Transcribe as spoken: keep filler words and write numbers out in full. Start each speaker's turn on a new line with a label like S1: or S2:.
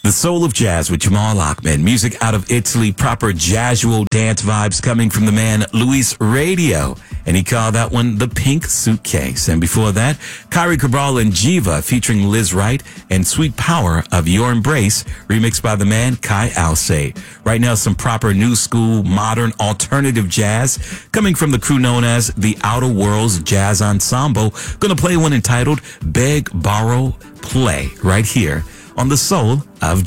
S1: The Soul of Jazz with Jamal Ahmed. Music out of Italy, proper jazzual dance vibes coming from the man Luis Radio. And he called that one The Pink Suitcase. And before that, Kyrie Cabral and Jiva featuring Liz Wright and Sweet Power of Your Embrace, remixed by the man Kai Alcé. Right now, some proper new school, modern, alternative jazz coming from the crew known as the Outer Worlds Jazz Ensemble. Gonna play one entitled Beg, Borrow, Play right here on The Soul of